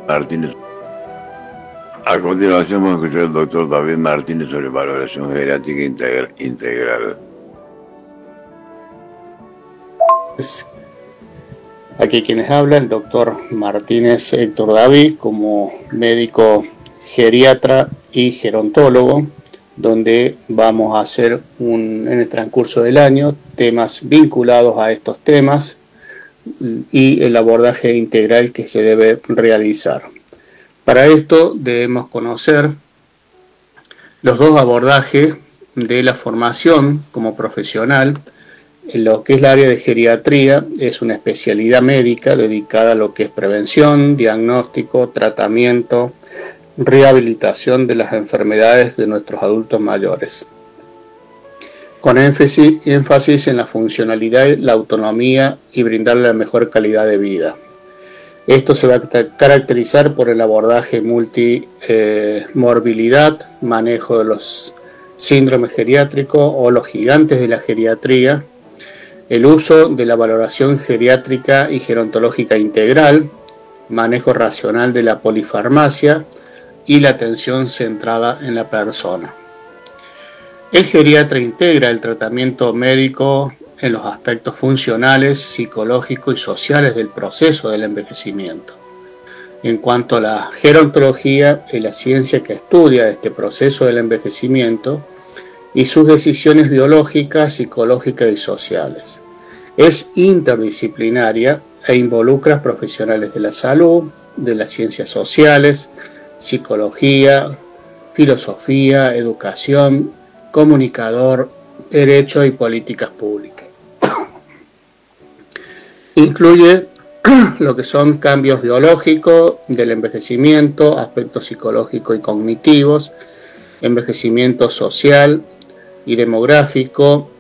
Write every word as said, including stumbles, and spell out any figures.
Martínez. A continuación vamos a escuchar al doctor David Martínez sobre valoración geriátrica integral. integral. Aquí quienes hablan, el doctor Martínez Héctor David, como médico geriatra y gerontólogo, donde vamos a hacer un, en el transcurso del año temas vinculados a estos temas y el abordaje integral que se debe realizar. Para esto debemos conocer los dos abordajes de la formación como profesional. En lo que es el área de geriatría, es una especialidad médica dedicada a lo que es prevención, diagnóstico, tratamiento, rehabilitación de las enfermedades de nuestros adultos mayores, con énfasis, énfasis en la funcionalidad, la autonomía y brindarle la mejor calidad de vida. Esto se va a caracterizar por el abordaje multimorbilidad, eh, manejo de los síndromes geriátricos o los gigantes de la geriatría, el uso de la valoración geriátrica y gerontológica integral, manejo racional de la polifarmacia y la atención centrada en la persona. El geriatra integra el tratamiento médico en los aspectos funcionales, psicológicos y sociales del proceso del envejecimiento. En cuanto a la gerontología, es la ciencia que estudia este proceso del envejecimiento y sus decisiones biológicas, psicológicas y sociales. Es interdisciplinaria e involucra profesionales de la salud, de las ciencias sociales, psicología, filosofía, educación, comunicador, derecho y políticas públicas. Incluye lo que son cambios biológicos del envejecimiento, aspectos psicológicos y cognitivos, envejecimiento social y demográfico,